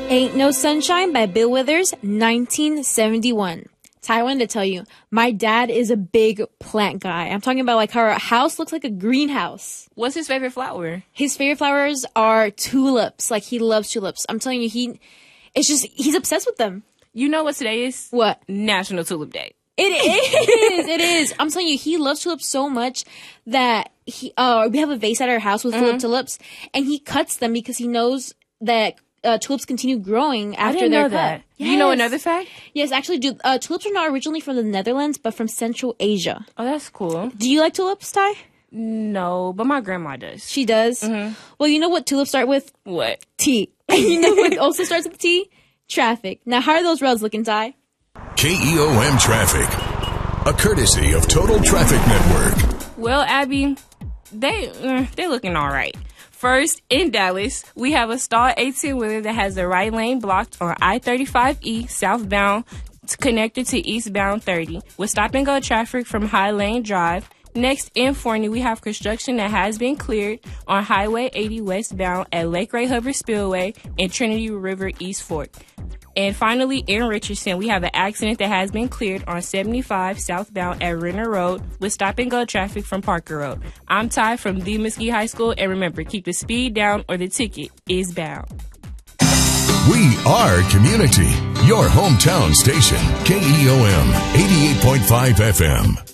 Ain't No Sunshine by Bill Withers, 1971. Ty, I wanted to tell you, my dad is a big plant guy. I'm talking about like how our house looks like a greenhouse. What's his favorite flower? His favorite flowers are tulips. Like, he loves tulips. I'm telling you, he's obsessed with them. You know what today is? What? National Tulip Day. It is. It is. I'm telling you, he loves tulips so much that we have a vase at our house with tulips, and he cuts them because he knows that tulips continue growing after they're cut. Yes. You know another fact? Yes, actually, tulips are not originally from the Netherlands, but from Central Asia. Oh, that's cool. Do you like tulips, Ty? No, but my grandma does. She does? Mm-hmm. Well, you know what tulips start with? What? T. And you know what also starts with T? Traffic. Now, how are those roads looking, Ty? KEOM Traffic, a courtesy of Total Traffic Network. Well, Abby, they're looking all right. First, in Dallas, we have a stalled 18-wheeler that has the right lane blocked on I-35E southbound connected to eastbound 30 with stop-and-go traffic from High Lane Drive. Next, in Forney, we have construction that has been cleared on Highway 80 westbound at Lake Ray Hubbard Spillway and Trinity River East Fork. And finally, in Richardson, we have an accident that has been cleared on 75 southbound at Renner Road with stop-and-go traffic from Parker Road. I'm Ty from the Mesquite High School, and remember, keep the speed down or the ticket is bound. We are community. Your hometown station, KEOM 88.5 FM.